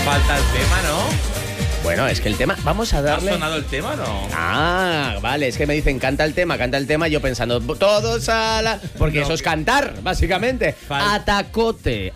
falta el tema, ¿no? Bueno, es que el tema, vamos a darle... ¿Ha sonado el tema, no? Ah, vale, es que me dicen canta el tema, yo pensando, todos a la... Porque eso es cantar, básicamente. Atacote,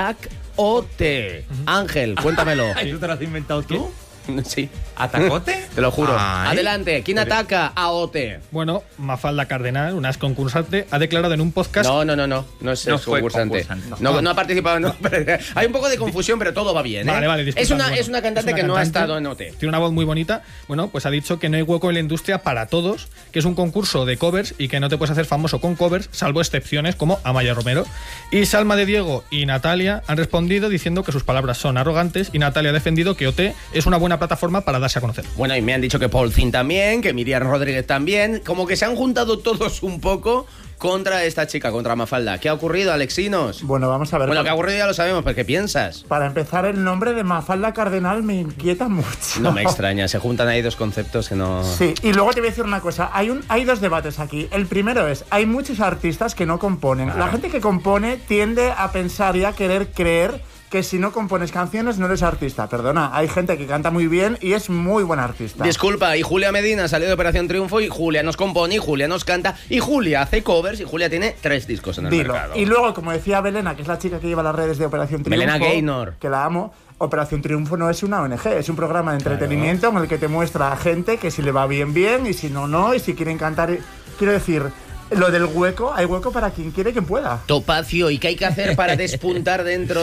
atac-ote. Ángel, cuéntamelo. ¿Eso te lo has inventado tú? Sí. ¿Atacote? Te lo juro. Ay. Adelante, ¿quién ataca a Ote? Bueno, Mafalda Cardenal, una ex concursante, ha declarado en un podcast... No es concursante. No ha participado. No, hay un poco de confusión, pero todo va bien, ¿eh? Vale, disculpa, es una cantante que no ha estado en Ote. Tiene una voz muy bonita. Bueno, pues ha dicho que no hay hueco en la industria para todos, que es un concurso de covers y que no te puedes hacer famoso con covers, salvo excepciones como Amaya Romero. Y Salma de Diego y Natalia han respondido diciendo que sus palabras son arrogantes, y Natalia ha defendido que OT es una buena plataforma para darse a conocer. Bueno, y me han dicho que Paul Zin también, que Miriam Rodríguez también, como que se han juntado todos un poco contra esta chica, contra Mafalda. ¿Qué ha ocurrido, Alexinos? Bueno, vamos a ver. Bueno, ¿qué ha ocurrido? Ya lo sabemos, pero ¿qué piensas? Para empezar, el nombre de Mafalda Cardenal me inquieta mucho. No me extraña, se juntan ahí dos conceptos que no... Sí, y luego te voy a decir una cosa, hay dos debates aquí. El primero es, hay muchos artistas que no componen. Claro. La gente que compone tiende a pensar y a querer creer que si no compones canciones no eres artista. Perdona, hay gente que canta muy bien y es muy buen artista. Disculpa, y Julia Medina salió de Operación Triunfo, y Julia nos compone, y Julia nos canta, y Julia hace covers, y Julia tiene 3 discos en el mercado. Y luego, como decía Belena, que es la chica que lleva las redes de Operación Triunfo, Belena Gaynor, que la amo, Operación Triunfo no es una ONG, es un programa de entretenimiento en el que te muestra a gente que si le va bien, bien, y si no, no, y si quieren cantar... Quiero decir... Lo del hueco, hay hueco para quien quiere, quien pueda. Topacio, ¿y qué hay que hacer para despuntar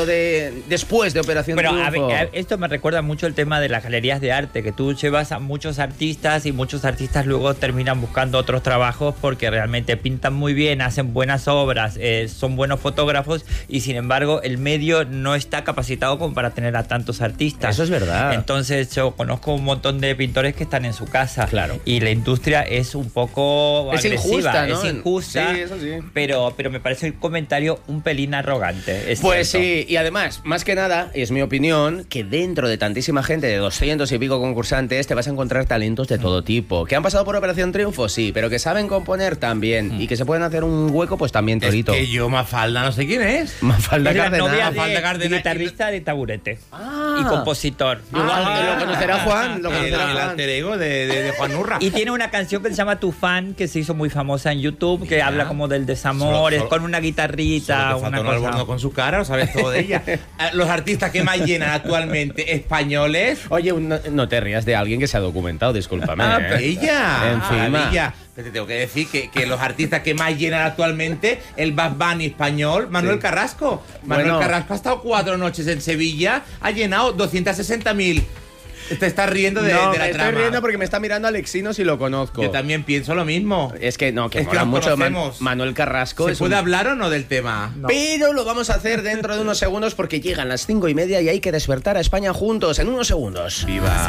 después de Operación Triunfo? Pero a ver, esto me recuerda mucho el tema de las galerías de arte, que tú llevas a muchos artistas y muchos artistas luego terminan buscando otros trabajos porque realmente pintan muy bien, hacen buenas obras, son buenos fotógrafos, y sin embargo el medio no está capacitado como para tener a tantos artistas. Eso es verdad. Entonces yo conozco un montón de pintores que están en su casa. Claro. Y la industria es un poco agresiva, injusta, ¿no? Injusta, sí, eso sí. Pero me parece el comentario un pelín arrogante. Pues cierto. sí, y además, más que nada, es mi opinión, que dentro de tantísima gente, de 200 y pico concursantes, te vas a encontrar talentos de todo tipo. ¿Que han pasado por Operación Triunfo? Sí, pero que saben componer también, y que se pueden hacer un hueco, pues también, Torito. Es que yo, Mafalda, no sé quién es. Mafalda Es la Cardenal. novia Mafalda Cardenal. guitarrista de Taburete. Y compositor. Lo conocerá Juan, El alter ego de Juan Urra. Y tiene una canción que se llama Tu Fan, que se hizo muy famosa en YouTube, que habla como del desamor, es con una guitarrita, una cosa. Alborno con su cara, lo sabes todo de ella. Los artistas que más llenan actualmente españoles. Oye, no te rías de alguien que se ha documentado, discúlpame. Ella. Encima. Ella. Pero te tengo que decir que los artistas que más llenan actualmente, el Bad Bunny español, Manuel Carrasco. Manuel Carrasco ha estado 4 noches en Sevilla, ha llenado 260.000. Te estás riendo de la trama. Me estoy riendo porque me está mirando Alexinos y lo conozco. Yo también pienso lo mismo. Es que no, que es mola que mucho conocemos. Manuel Carrasco. ¿Se puede hablar o no del tema? No. Pero lo vamos a hacer dentro de unos segundos porque llegan las 5:30 y hay que despertar a España juntos en unos segundos. ¡Viva!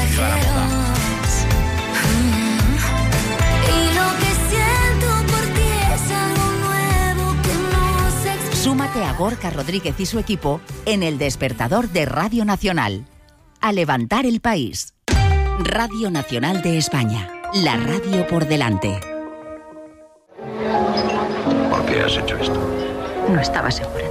Súmate a Gorka Rodríguez y su equipo en El Despertador de Radio Nacional. A levantar el país. Radio Nacional de España. La radio por delante. ¿Por qué has hecho esto? No estaba segura.